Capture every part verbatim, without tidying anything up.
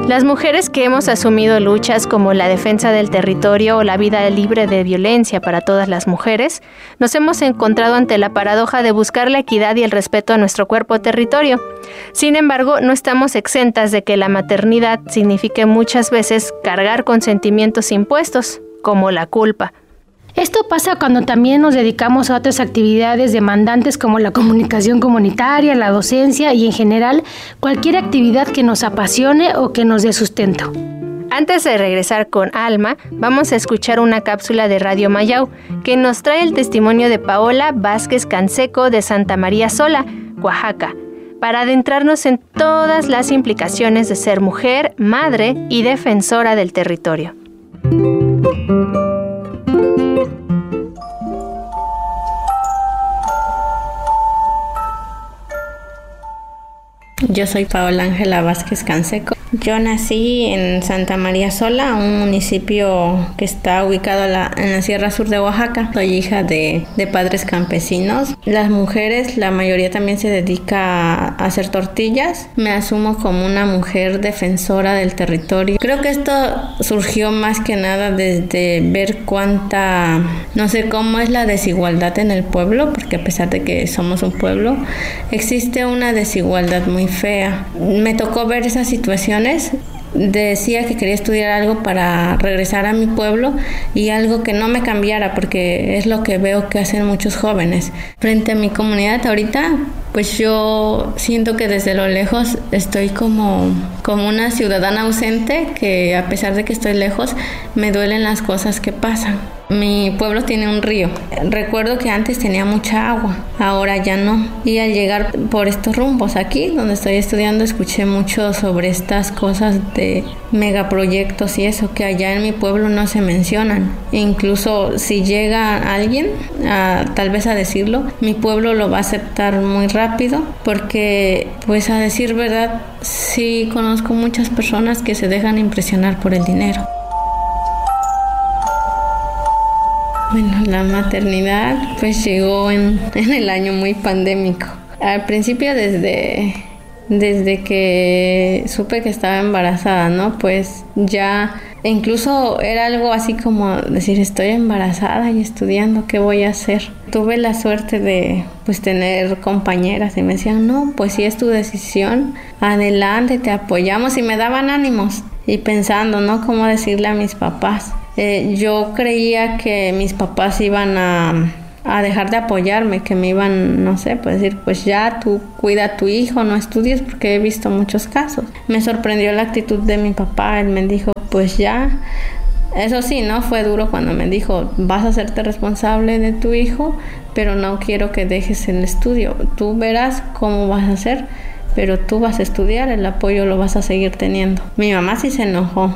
Las mujeres que hemos asumido luchas como la defensa del territorio o la vida libre de violencia para todas las mujeres, nos hemos encontrado ante la paradoja de buscar la equidad y el respeto a nuestro cuerpo-territorio. Sin embargo, no estamos exentas de que la maternidad signifique muchas veces cargar con sentimientos impuestos, como la culpa. Esto pasa cuando también nos dedicamos a otras actividades demandantes como la comunicación comunitaria, la docencia y en general cualquier actividad que nos apasione o que nos dé sustento. Antes de regresar con Alma, vamos a escuchar una cápsula de Radio Mayau que nos trae el testimonio de Paola Vázquez Canseco de Santa María Sola, Oaxaca, para adentrarnos en todas las implicaciones de ser mujer, madre y defensora del territorio. Yo soy Paola Ángela Vázquez Canseco. Yo nací en Santa María Sola, un municipio que está ubicado en la, en la Sierra Sur de Oaxaca. Soy hija de, de padres campesinos. Las mujeres, la mayoría también se dedica a hacer tortillas. Me asumo como una mujer defensora del territorio. Creo que esto surgió más que nada desde ver cuánta, no sé cómo es la desigualdad en el pueblo, porque a pesar de que somos un pueblo, existe una desigualdad muy fea. Me tocó ver esas situaciones. Decía que quería estudiar algo para regresar a mi pueblo y algo que no me cambiara, porque es lo que veo que hacen muchos jóvenes. Frente a mi comunidad ahorita, pues yo siento que desde lo lejos estoy como, como una ciudadana ausente, que a pesar de que estoy lejos, me duelen las cosas que pasan. Mi pueblo tiene un río. Recuerdo que antes tenía mucha agua, ahora ya no. Y al llegar por estos rumbos aquí, donde estoy estudiando, escuché mucho sobre estas cosas de megaproyectos y eso, que allá en mi pueblo no se mencionan. E incluso si llega alguien, a, tal vez a decirlo, mi pueblo lo va a aceptar muy rápido, porque, pues a decir verdad, sí conozco muchas personas que se dejan impresionar por el dinero. Bueno, la maternidad pues llegó en, en el año muy pandémico. Al principio desde, desde que supe que estaba embarazada, ¿no? Pues ya incluso era algo así como decir, estoy embarazada y estudiando, ¿qué voy a hacer? Tuve la suerte de pues tener compañeras y me decían, no, pues si es tu decisión, adelante, te apoyamos, y me daban ánimos. Y pensando, ¿no? ¿Cómo decirle a mis papás? Eh, yo creía que mis papás iban a, a dejar de apoyarme, que me iban, no sé, pues decir, pues ya tú cuida a tu hijo, no estudies, porque he visto muchos casos. Me sorprendió la actitud de mi papá. Él me dijo, pues ya, eso sí, ¿no? Fue duro cuando me dijo, vas a hacerte responsable de tu hijo, pero no quiero que dejes el estudio. Tú verás cómo vas a hacer, pero tú vas a estudiar, el apoyo lo vas a seguir teniendo. Mi mamá sí se enojó,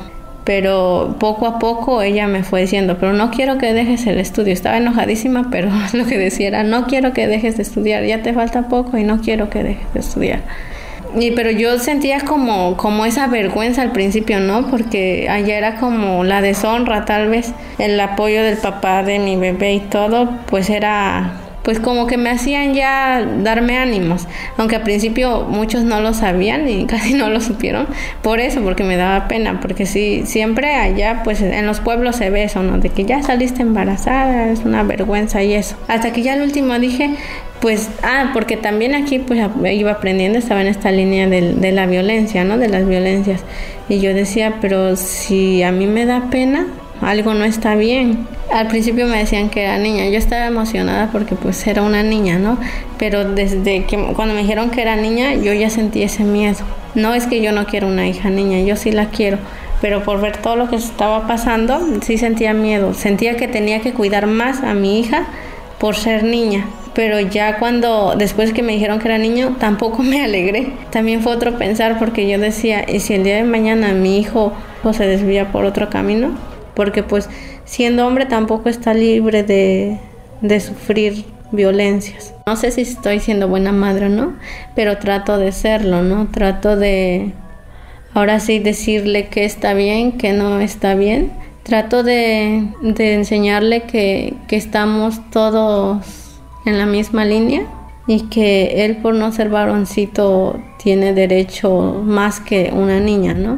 pero poco a poco ella me fue diciendo, pero no quiero que dejes el estudio. Estaba enojadísima, pero lo que decía era, no quiero que dejes de estudiar, ya te falta poco y no quiero que dejes de estudiar. Y pero yo sentía como, como esa vergüenza al principio, ¿no? Porque allá era como la deshonra, tal vez el apoyo del papá de mi bebé y todo, pues era... pues como que me hacían ya darme ánimos, aunque al principio muchos no lo sabían y casi no lo supieron, por eso, porque me daba pena, porque sí, siempre allá, pues en los pueblos se ve eso, ¿no? De que ya saliste embarazada, es una vergüenza y eso. Hasta que ya al último dije, pues, ah, porque también aquí pues iba aprendiendo, estaba en esta línea de, de la violencia, ¿no? De las violencias. Y yo decía, pero si a mí me da pena, algo no está bien. Al principio me decían que era niña, yo estaba emocionada porque pues era una niña, ¿no? Pero desde que cuando me dijeron que era niña, yo ya sentí ese miedo. No es que yo no quiero una hija niña, yo sí la quiero, pero por ver todo lo que estaba pasando, sí sentía miedo. Sentía que tenía que cuidar más a mi hija por ser niña. Pero ya cuando, después que me dijeron que era niño, tampoco me alegré. También fue otro pensar, porque yo decía, ¿y si el día de mañana mi hijo pues, se desvía por otro camino? Porque pues siendo hombre tampoco está libre de, de sufrir violencias. No sé si estoy siendo buena madre o no, pero trato de serlo, ¿no? Trato de, ahora sí, decirle qué está bien, qué no está bien. Trato de, de enseñarle que, que estamos todos en la misma línea y que él, por no ser varoncito, tiene derecho más que una niña, ¿no?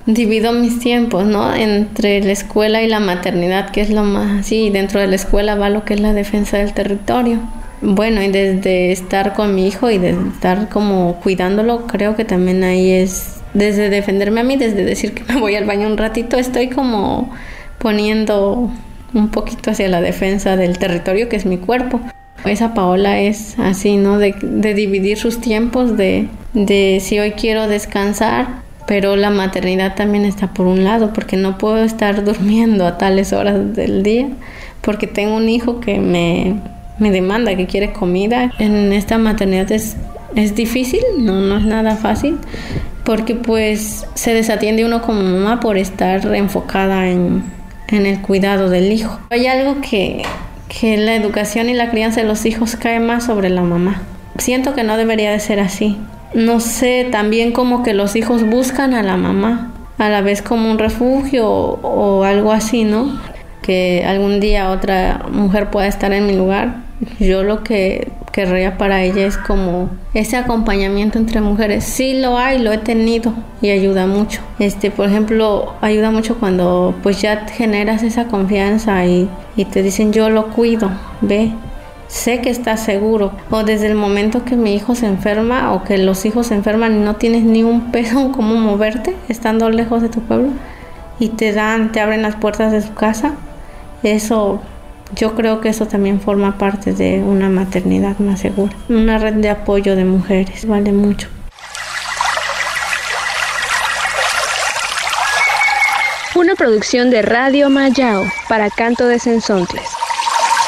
divido mis tiempos, ¿no? Entre la escuela y la maternidad, que es lo más, sí, dentro de la escuela va lo que es la defensa del territorio. Bueno, y desde estar con mi hijo y desde estar como cuidándolo, creo que también ahí es, desde defenderme a mí, desde decir que me voy al baño un ratito, estoy como poniendo un poquito hacia la defensa del territorio, que es mi cuerpo. Esa Paola es así, ¿no? De, de dividir sus tiempos, de, de si hoy quiero descansar, pero la maternidad también está por un lado, porque no puedo estar durmiendo a tales horas del día, porque tengo un hijo que me, me demanda, que quiere comida. En esta maternidad es, es difícil, no, no es nada fácil, porque pues se desatiende uno como mamá por estar enfocada en, en el cuidado del hijo. Hay algo que, que la educación y la crianza de los hijos cae más sobre la mamá. Siento que no debería de ser así. No sé, también como que los hijos buscan a la mamá, a la vez como un refugio o, o algo así, ¿no? Que algún día otra mujer pueda estar en mi lugar. Yo lo que querría para ella es como ese acompañamiento entre mujeres. Sí lo hay, lo he tenido y ayuda mucho. Este, por ejemplo, ayuda mucho cuando pues ya generas esa confianza y, y te dicen yo lo cuido, ve. Sé que estás seguro. O desde el momento que mi hijo se enferma o que los hijos se enferman y no tienes ni un peso en cómo moverte estando lejos de tu pueblo y te dan, te abren las puertas de su casa, eso, yo creo que eso también forma parte de una maternidad más segura. Una red de apoyo de mujeres vale mucho. Una producción de Radio Mayao para Canto de Sensontles.